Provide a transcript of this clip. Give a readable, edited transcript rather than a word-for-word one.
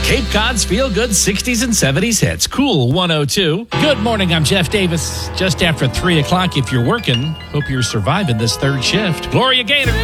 Cape Cod's Feel Good 60s and 70s hits. Cool 102. Good morning. I'm Jeff Davis. Just after 3 o'clock if you're working. Hope you're surviving this third shift. Gloria Gaynor.